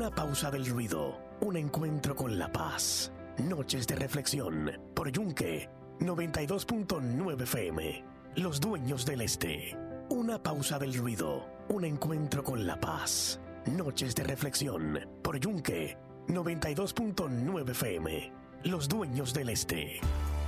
Una pausa del ruido, un encuentro con la paz. Noches de reflexión por Yunque 92.9 FM. Los dueños del este. Una pausa del ruido, un encuentro con la paz. Noches de reflexión por Yunque 92.9 FM. Los dueños del este.